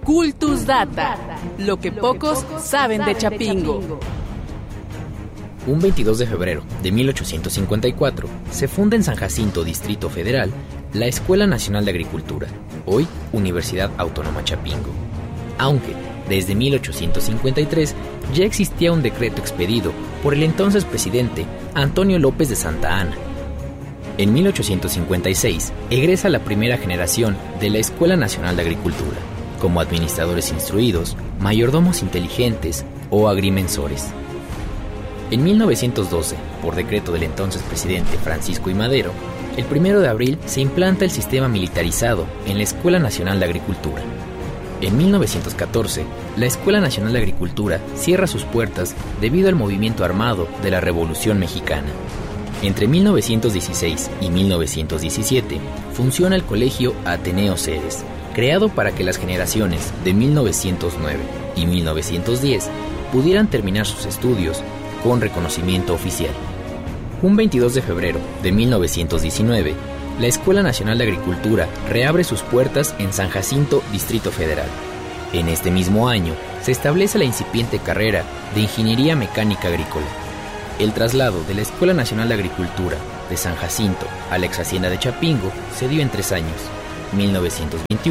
Cultus Data, lo que pocos saben de Chapingo. Un 22 de febrero de 1854 se funda en San Jacinto, Distrito Federal, la Escuela Nacional de Agricultura, hoy Universidad Autónoma Chapingo. Aunque desde 1853 ya existía un decreto expedido por el entonces presidente Antonio López de Santa Anna. En 1856 egresa la primera generación de la Escuela Nacional de Agricultura, como administradores instruidos, mayordomos inteligentes o agrimensores. En 1912, por decreto del entonces presidente Francisco I. Madero, el 1 de abril se implanta el sistema militarizado en la Escuela Nacional de Agricultura. En 1914, la Escuela Nacional de Agricultura cierra sus puertas debido al movimiento armado de la Revolución Mexicana. Entre 1916 y 1917 funciona el Colegio Ateneo Ceres, creado para que las generaciones de 1909 y 1910 pudieran terminar sus estudios con reconocimiento oficial. Un 22 de febrero de 1919, la Escuela Nacional de Agricultura reabre sus puertas en San Jacinto, Distrito Federal. En este mismo año, se establece la incipiente carrera de Ingeniería Mecánica Agrícola. El traslado de la Escuela Nacional de Agricultura de San Jacinto a la ex hacienda de Chapingo se dio en 3 años, 1921